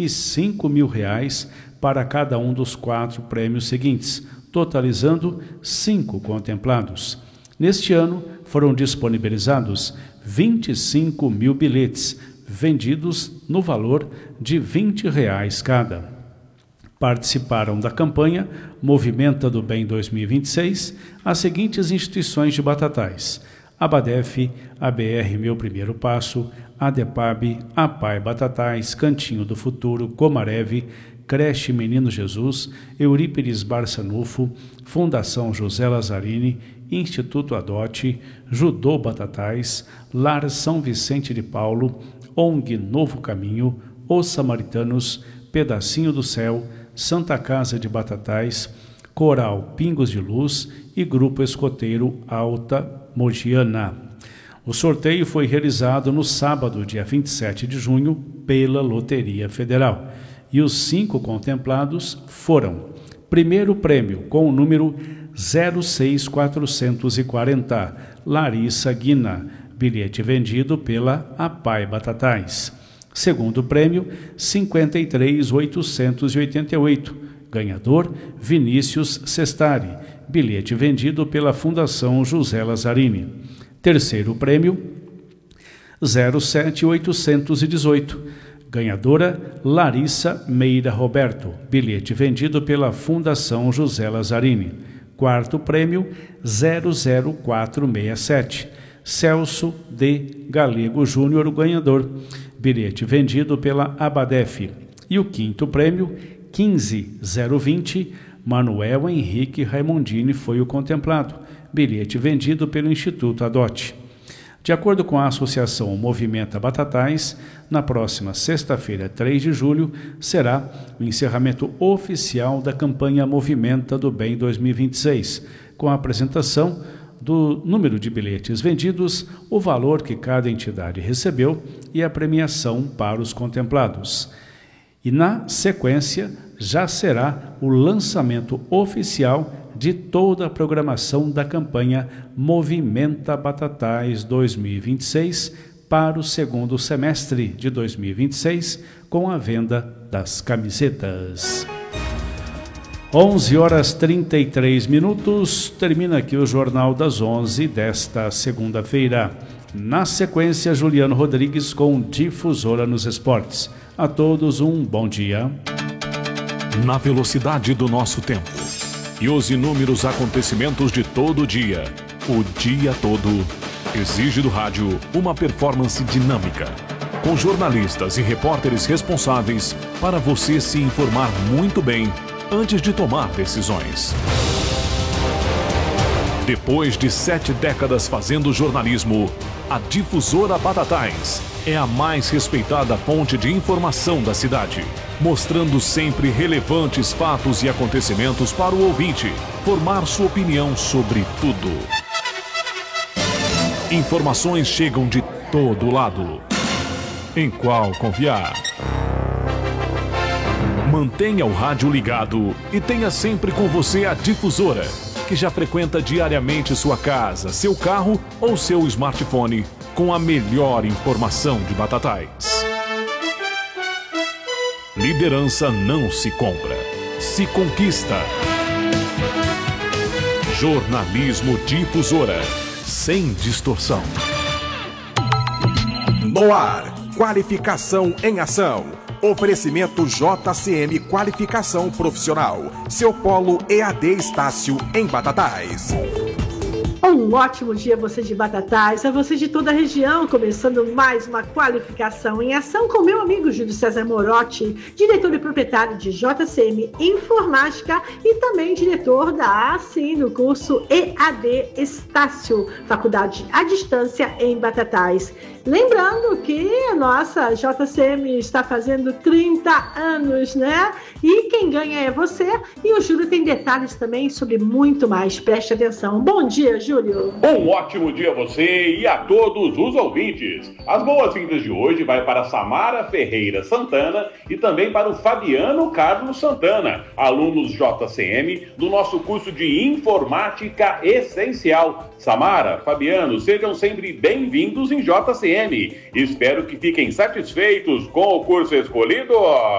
e R$5.000 para cada um dos 4 prêmios seguintes, totalizando 5 contemplados. Neste ano, foram disponibilizados 25.000 bilhetes, vendidos no valor de R$20 cada. Participaram da campanha Movimenta do Bem 2026 as seguintes instituições de Batatais: Abadef, ABR Meu Primeiro Passo, ADEPAB, APAI Batatais, Cantinho do Futuro, Comarev, Creche Menino Jesus, Eurípides Barçanufo, Fundação José Lazzarini, Instituto Adote, Judô Batatais, Lar São Vicente de Paulo, ONG Novo Caminho, Os Samaritanos, Pedacinho do Céu, Santa Casa de Batatais, Coral Pingos de Luz e Grupo Escoteiro Alta Mogiana. O sorteio foi realizado no sábado, dia 27 de junho, pela Loteria Federal. E os 5 contemplados foram: primeiro prêmio com o número 06440, Larissa Guina, bilhete vendido pela APAI Batatais. Segundo prêmio, 53.888, ganhador Vinícius Sestari, bilhete vendido pela Fundação José Lazzarini. Terceiro prêmio, 07.818, ganhadora Larissa Meira Roberto, bilhete vendido pela Fundação José Lazzarini. Quarto prêmio, 00467, Celso D. Galego Júnior, o ganhador, bilhete vendido pela Abadef. E o quinto prêmio, 15020, Manuel Henrique Raimondini foi o contemplado, bilhete vendido pelo Instituto Adote. De acordo com a Associação Movimenta Batatais, na próxima sexta-feira, 3 de julho, será o encerramento oficial da campanha Movimenta do Bem 2026, com a apresentação do número de bilhetes vendidos, o valor que cada entidade recebeu e a premiação para os contemplados. E na sequência já será o lançamento oficial de toda a programação da campanha Movimenta Batatais 2026 para o segundo semestre de 2026, com a venda das camisetas. 11h33, termina aqui o Jornal das 11 desta segunda-feira. Na sequência, Juliano Rodrigues com Difusora nos Esportes. A todos um bom dia. Na velocidade do nosso tempo e os inúmeros acontecimentos de todo dia, o dia todo, exige do rádio uma performance dinâmica, com jornalistas e repórteres responsáveis para você se informar muito bem antes de tomar decisões. Depois de 7 décadas fazendo jornalismo, a Difusora Batatais é a mais respeitada fonte de informação da cidade, mostrando sempre relevantes fatos e acontecimentos para o ouvinte formar sua opinião sobre tudo. Informações chegam de todo lado. Em qual confiar? Mantenha o rádio ligado e tenha sempre com você a Difusora, que já frequenta diariamente sua casa, seu carro ou seu smartphone com a melhor informação de Batatais. Liderança não se compra, se conquista. Jornalismo Difusora, sem distorção. No ar, qualificação em ação. Oferecimento JCM Qualificação Profissional. Seu polo EAD Estácio em Batatais. Um ótimo dia a você de Batatais, a você de toda a região, começando mais uma qualificação em ação com meu amigo Júlio César Morotti, diretor e proprietário de JCM Informática e também diretor da ACI no curso EAD Estácio, faculdade à distância em Batatais. Lembrando que a nossa JCM está fazendo 30 anos, né? E quem ganha é você. E o Júlio tem detalhes também sobre muito mais. Preste atenção. Bom dia, Júlio. Um ótimo dia a você e a todos os ouvintes. As boas-vindas de hoje vai para Samara Ferreira Santana e também para o Fabiano Carlos Santana, alunos JCM do nosso curso de Informática Essencial. Samara, Fabiano, sejam sempre bem-vindos em JCM. Espero que fiquem satisfeitos com o curso escolhido.